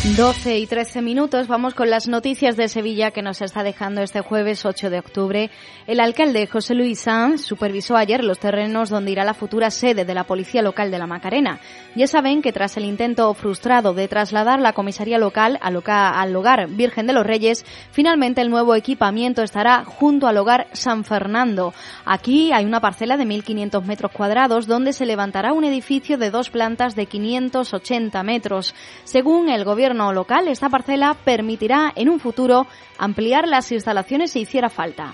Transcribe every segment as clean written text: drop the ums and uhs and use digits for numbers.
12 y 13 minutos, vamos con las noticias de Sevilla que nos está dejando este jueves 8 de octubre. El alcalde José Luis Sanz supervisó ayer los terrenos donde irá la futura sede de la Policía Local de la Macarena. Ya saben que tras el intento frustrado de trasladar la comisaría local al Hogar Virgen de los Reyes, finalmente el nuevo equipamiento estará junto al Hogar San Fernando. Aquí hay una parcela de 1.500 metros cuadrados donde se levantará un edificio de 2 plantas de 580 metros. Según el gobierno local, esta parcela permitirá en un futuro ampliar las instalaciones si hiciera falta.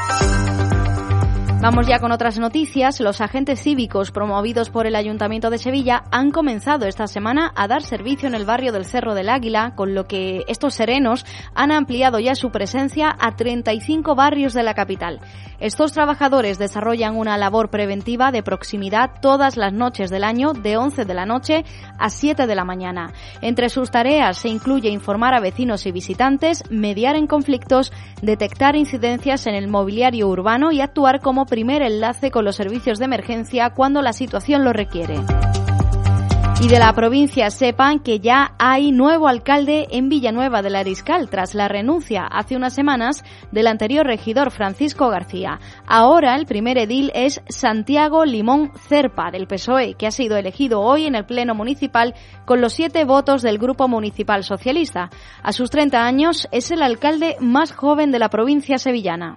Vamos ya con otras noticias. Los agentes cívicos promovidos por el Ayuntamiento de Sevilla han comenzado esta semana a dar servicio en el barrio del Cerro del Águila, con lo que estos serenos han ampliado ya su presencia a 35 barrios de la capital. Estos trabajadores desarrollan una labor preventiva de proximidad todas las noches del año, de 11 de la noche a 7 de la mañana. Entre sus tareas se incluye informar a vecinos y visitantes, mediar en conflictos, detectar incidencias en el mobiliario urbano y actuar como primer enlace con los servicios de emergencia cuando la situación lo requiere. Y de la provincia sepan que ya hay nuevo alcalde en Villanueva del Ariscal tras la renuncia hace unas semanas del anterior regidor Francisco García. Ahora el primer edil es Santiago Limón Cerpa del PSOE, que ha sido elegido hoy en el Pleno Municipal con los 7 votos del Grupo Municipal Socialista. A sus 30 años es el alcalde más joven de la provincia sevillana.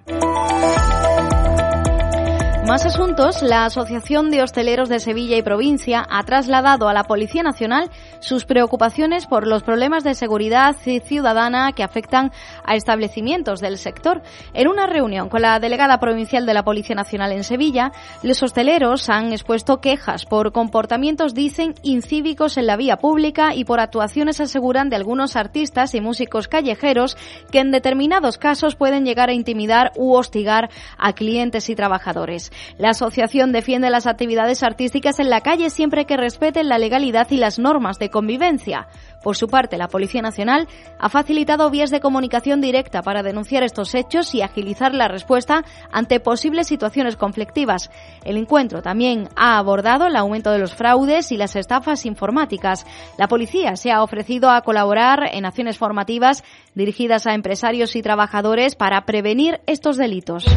Más asuntos. La Asociación de Hosteleros de Sevilla y Provincia ha trasladado a la Policía Nacional sus preocupaciones por los problemas de seguridad ciudadana que afectan a establecimientos del sector. En una reunión con la delegada provincial de la Policía Nacional en Sevilla, los hosteleros han expuesto quejas por comportamientos, dicen, incívicos en la vía pública y por actuaciones, aseguran, de algunos artistas y músicos callejeros que en determinados casos pueden llegar a intimidar u hostigar a clientes y trabajadores. La asociación defiende las actividades artísticas en la calle siempre que respeten la legalidad y las normas de convivencia. Por su parte, la Policía Nacional ha facilitado vías de comunicación directa para denunciar estos hechos y agilizar la respuesta ante posibles situaciones conflictivas. El encuentro también ha abordado el aumento de los fraudes y las estafas informáticas. La policía se ha ofrecido a colaborar en acciones formativas dirigidas a empresarios y trabajadores para prevenir estos delitos.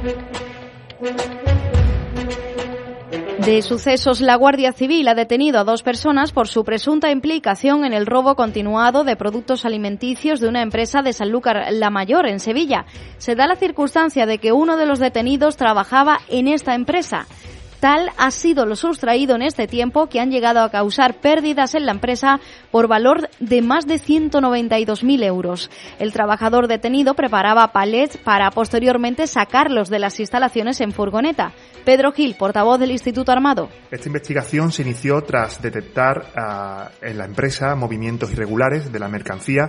De sucesos, la Guardia Civil ha detenido a 2 personas por su presunta implicación en el robo continuado de productos alimenticios de una empresa de Sanlúcar la Mayor, en Sevilla. Se da la circunstancia de que uno de los detenidos trabajaba en esta empresa. Tal ha sido lo sustraído en este tiempo que han llegado a causar pérdidas en la empresa por valor de más de 192.000 euros. El trabajador detenido preparaba palets para posteriormente sacarlos de las instalaciones en furgoneta. Pedro Gil, portavoz del Instituto Armado. Esta investigación se inició tras detectar en la empresa movimientos irregulares de la mercancía